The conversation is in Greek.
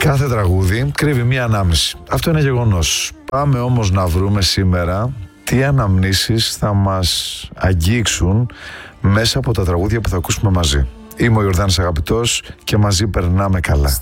Κάθε τραγούδι κρύβει μία ανάμνηση. Αυτό είναι γεγονός. Πάμε όμως να βρούμε σήμερα τι αναμνήσεις θα μας αγγίξουν μέσα από τα τραγούδια που θα ακούσουμε μαζί. Είμαι ο Ιορδάνης Αγαπητός και μαζί περνάμε καλά.